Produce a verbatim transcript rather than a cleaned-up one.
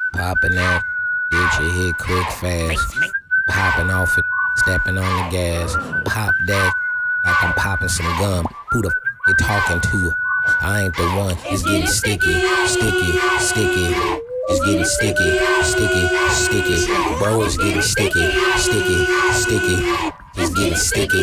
Popping that, get your hit quick fast. Popping off it, stepping on the gas. Pop that like I'm popping some gum. Who the f you talking to? I ain't the one. It's getting sticky, sticky, sticky. It's getting sticky, sticky, sticky. Bro, it's getting sticky, sticky, sticky. It's getting sticky.